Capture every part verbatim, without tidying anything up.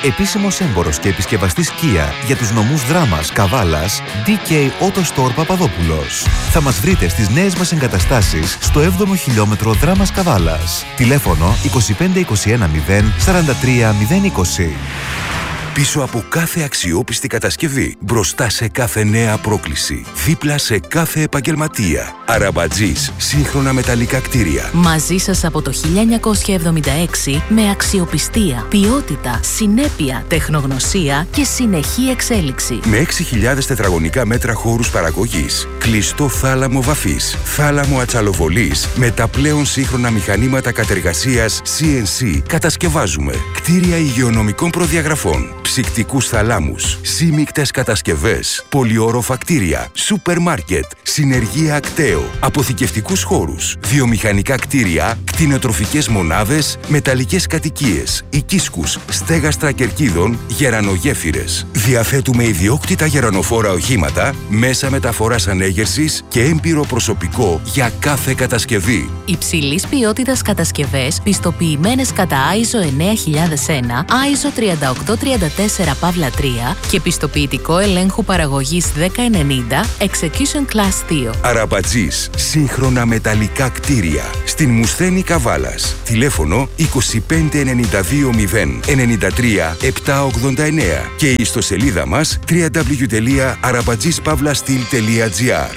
Επίσημος έμπορος και επισκευαστής Kia για τους νομούς Δράμας, Καβάλας, ντι κέι Auto Store Παπαδόπουλος. Θα μας βρείτε στις νέες μας εγκαταστάσεις στο έβδομο χιλιόμετρο Δράμας Καβάλας. Τηλέφωνο είκοσι πέντε είκοσι ένα μηδέν σαράντα τρία μηδέν είκοσι. Πίσω από κάθε αξιόπιστη κατασκευή, μπροστά σε κάθε νέα πρόκληση, δίπλα σε κάθε επαγγελματία. Αραμπατζής, σύγχρονα μεταλλικά κτίρια. Μαζί σας από το χίλια εννιακόσια εβδομήντα έξι με αξιοπιστία, ποιότητα, συνέπεια, τεχνογνωσία και συνεχή εξέλιξη. Με έξι χιλιάδες τετραγωνικά μέτρα χώρους παραγωγής, κλειστό θάλαμο βαφής, θάλαμο ατσαλοβολής, με τα πλέον σύγχρονα μηχανήματα κατεργασίας σι εν σι, κατασκευάζουμε κτίρια υγειονομικών προδιαγραφών, ψυκτικούς θαλάμους, σύμμικτες κατασκευές, πολυόροφα κτίρια, σούπερ μάρκετ, συνεργεία ακτέο, αποθηκευτικούς χώρους, βιομηχανικά κτίρια, κτηνοτροφικές μονάδες, μεταλλικές κατοικίες, οικίσκους, στέγαστρα κερκίδων, γερανογέφυρες. Διαθέτουμε ιδιόκτητα γερανοφόρα οχήματα, μέσα μεταφοράς ανέγερσης και έμπειρο προσωπικό για κάθε κατασκευή. Υψηλής ποιότητας κατασκευές, πιστοποιημένες κατά άι ες ο εννέα χιλιάδες ένα, άι ες ο τριάντα οκτώ τριάντα τέσσερα παύλα τρία και πιστοποιητικό ελέγχου παραγωγής δέκα ενενήντα Execution Class δύο. Αραμπατζής, σύγχρονα μεταλλικά κτίρια. Στην Μουσθένη Καβάλας. Τηλέφωνο είκοσι πέντε ενενήντα δύο μηδέν ενενήντα τρία επτακόσια ογδόντα εννέα και η ιστοσελίδα μας double-u double-u double-u τελεία αραμπατζής παύλα στυλ τελεία τζι άρ.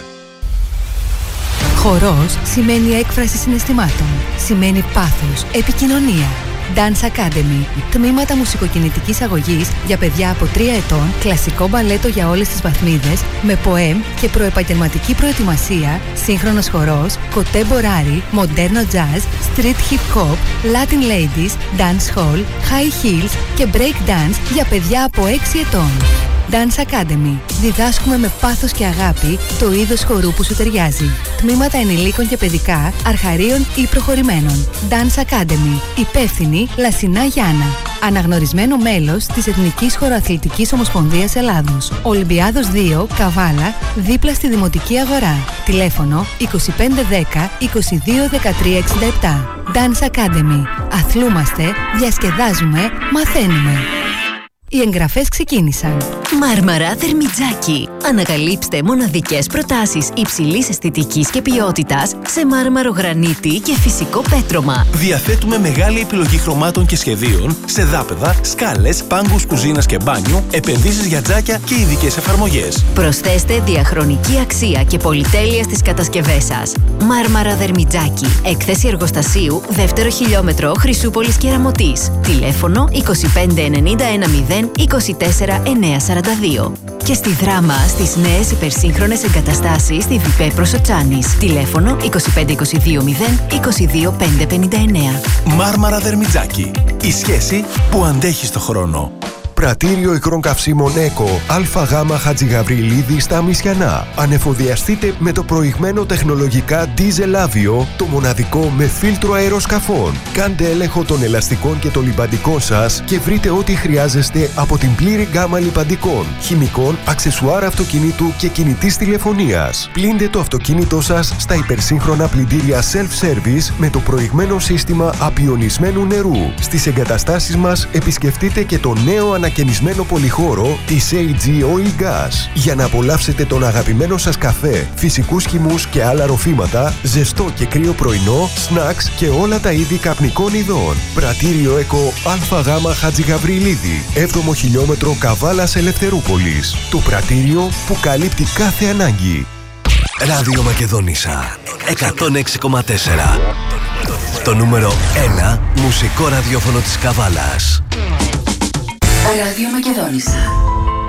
Χορός σημαίνει έκφραση συναισθημάτων. Σημαίνει πάθος, επικοινωνία. Dance Academy. Τμήματα μουσικοκινητικής αγωγής για παιδιά από τρία ετών, κλασικό μπαλέτο για όλες τις βαθμίδες, με ποέμ και προεπαγγελματική προετοιμασία, σύγχρονος χορός, contemporary, μοντέρνο jazz, street hip hop, Latin ladies, dance hall, high heels και break dance για παιδιά από έξι ετών. Dance Academy. Διδάσκουμε με πάθος και αγάπη το είδος χορού που σου ταιριάζει. Τμήματα ενηλίκων και παιδικά, αρχαρίων ή προχωρημένων. Dance Academy. Υπεύθυνη Λασινά Γιάννα. Αναγνωρισμένο μέλος της Εθνικής Χωροαθλητικής Ομοσπονδίας Ελλάδος. Ολυμπιάδος δύο, Καβάλα, δίπλα στη Δημοτική Αγορά. Τηλέφωνο είκοσι πέντε δέκα είκοσι δύο δεκατρία εξήντα επτά. Dance Academy. Αθλούμαστε, διασκεδάζουμε, μαθαίνουμε. Οι εγγραφές ξεκίνησαν. Μάρμαρα Δερμιτζάκι. Ανακαλύψτε μοναδικές προτάσεις υψηλής αισθητικής και ποιότητας σε μάρμαρο γρανίτη και φυσικό πέτρωμα. Διαθέτουμε μεγάλη επιλογή χρωμάτων και σχεδίων σε δάπεδα, σκάλες, πάγκους κουζίνας και μπάνιου, επενδύσεις για τζάκια και ειδικές εφαρμογές. Προσθέστε διαχρονική αξία και πολυτέλεια στις κατασκευές σας. Μάρμαρα Δερμιτζάκι. Έκθεση εργοστασίου, δεύτερο χιλιόμετρο, Χρυσούπολης Κεραμωτής. Τηλέφωνο είκοσι πέντε ενενήντα ένα μηδέν είκοσι τέσσερα εννιακόσια σαράντα δύο. Και στη Δράμα στις νέες υπερσύγχρονες εγκαταστάσεις στη Βιπέ Προσοτσάνης. Τηλέφωνο είκοσι πέντε είκοσι δύο μηδέν είκοσι δύο πεντακόσια πενήντα εννέα. Μάρμαρα Δερμιτζάκι. Η σχέση που αντέχει στο χρόνο. Πρατήριο ικρών καυσίμων ΕΚΟ ΑΓ Χατζηγαβριλίδη στα Μισιανά. Ανεφοδιαστείτε με το προηγμένο τεχνολογικά Diesel Avio, το μοναδικό με φίλτρο αεροσκαφών. Κάντε έλεγχο των ελαστικών και των λιμπαντικών σας και βρείτε ό,τι χρειάζεστε από την πλήρη γκάμα λιμπαντικών, χημικών, αξεσουάρ αυτοκινήτου και κινητής τηλεφωνίας. Πλύντε το αυτοκίνητό σας στα υπερσύγχρονα πλυντήρια self-service με το προηγμένο σύστημα απιονισμένου νερού. Στις εγκαταστάσεις μας επισκεφτείτε και το νέο ανακοινωμένο ανακαινισμένο πολυχώρο της έι τζι Oil Gas για να απολαύσετε τον αγαπημένο σας καφέ, φυσικούς χυμούς και άλλα ροφήματα, ζεστό και κρύο πρωινό, σνακς και όλα τα είδη καπνικών ειδών. Πρατήριο ΕΚΟ ΑΓ Χατζηγαβριλίδη, έβδομο χιλιόμετρο Καβάλας Ελευθερούπολης. Το πρατήριο που καλύπτει κάθε ανάγκη. Ράδιο Μακεδόνισσα εκατόν έξι κόμμα τέσσερα. Το νούμερο ένα μουσικό ραδιόφωνο της Καβάλας. Ράδιο Μακεδόνισσα.